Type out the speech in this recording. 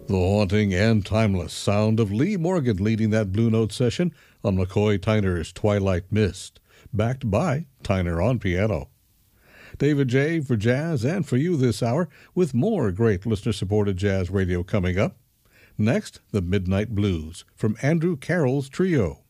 The haunting and timeless sound of Lee Morgan leading that Blue Note session on McCoy Tyner's Twilight Mist, backed by Tyner on piano. David J. for jazz and for you this hour with more great listener-supported jazz radio coming up. Next, the Midnight Blues from Andrew Carroll's Trio.